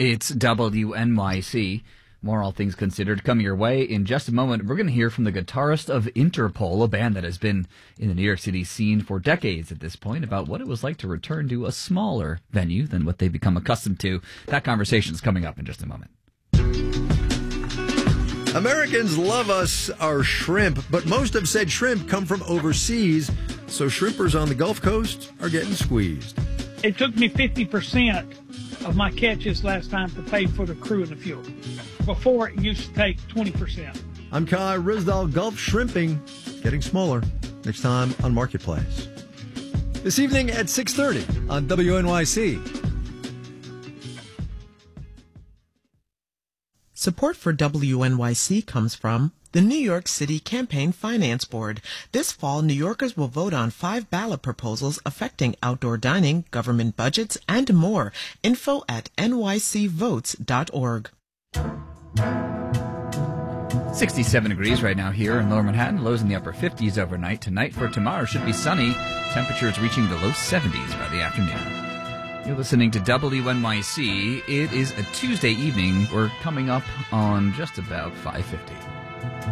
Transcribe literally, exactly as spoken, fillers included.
It's W N Y C. More All Things Considered coming your way in just a moment. We're going to hear from the guitarist of Interpol, a band that has been in the New York City scene for decades at this point, about what it was like to return to a smaller venue than what they've become accustomed to. That conversation is coming up in just a moment. Americans love us our shrimp, but most have said shrimp come from overseas, so shrimpers on the Gulf Coast are getting squeezed. It took me fifty percent of my catches last time to pay for the crew and the fuel. Before, it used to take twenty percent. I'm Kai Risdall. Gulf shrimping getting smaller. Next time on Marketplace. This evening at six thirty on W N Y C. Support for W N Y C comes from the New York City Campaign Finance Board. This fall, New Yorkers will vote on five ballot proposals affecting outdoor dining, government budgets, and more. Info at N Y C votes dot org. sixty-seven degrees right now here in Lower Manhattan. Lows in the upper fifties overnight. Tonight for tomorrow should be sunny. Temperatures reaching the low seventies by the afternoon. You're listening to W N Y C. It is a Tuesday evening. We're coming up on just about five fifty.